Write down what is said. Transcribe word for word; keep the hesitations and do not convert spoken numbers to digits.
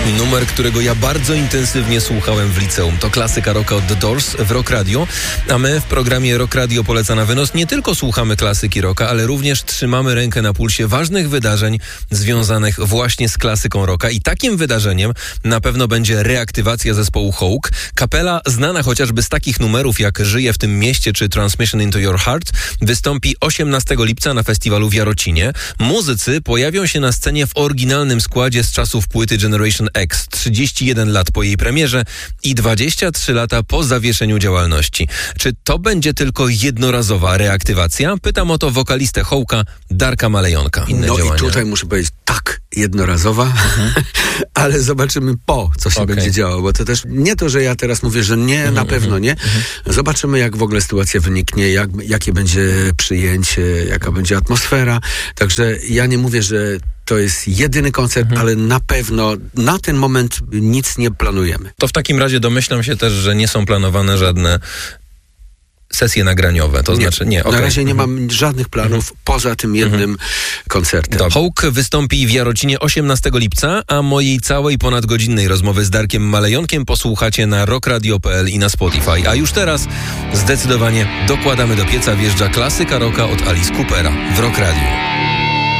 Numer, którego ja bardzo intensywnie słuchałem w liceum. To klasyka rocka od The Doors w Rock Radio, a my w programie Rock Radio Poleca na wynos nie tylko słuchamy klasyki rocka, ale również trzymamy rękę na pulsie ważnych wydarzeń związanych właśnie z klasyką rocka. I takim wydarzeniem na pewno będzie reaktywacja zespołu Hawk. Kapela znana chociażby z takich numerów jak Żyję w tym mieście czy Transmission into Your Heart wystąpi osiemnastego lipca na festiwalu w Jarocinie. Muzycy pojawią się na scenie w oryginalnym składzie z czasów płyty Generation X, trzydzieści jeden lat po jej premierze i dwadzieścia trzy lata po zawieszeniu działalności. Czy to będzie tylko jednorazowa reaktywacja? Pytam o to wokalistę Hawka, Darka Malejonka. Inne no działania. I tutaj muszę powiedzieć, tak, jednorazowa, mhm. ale zobaczymy po, co się okay. będzie działo, bo to też nie to, że ja teraz mówię, że nie, mhm, na pewno nie. Mhm. Zobaczymy, jak w ogóle sytuacja wyniknie, jak, jakie będzie przyjęcie, jaka będzie atmosfera. Także ja nie mówię, że to jest jedyny koncert, mhm. ale na pewno na ten moment nic nie planujemy. To w takim razie domyślam się też, że nie są planowane żadne sesje nagraniowe, to nie, znaczy nie. Okay. Na razie nie mam żadnych planów mhm. poza tym jednym mhm. koncertem. Dobrze. Hawk wystąpi w Jarocinie osiemnastego lipca, a mojej całej ponadgodzinnej rozmowy z Darkiem Malejonkiem posłuchacie na rock radio kropka p l i na Spotify. A już teraz zdecydowanie dokładamy do pieca, wjeżdża klasyka rocka od Alice Coopera w Rock Radio.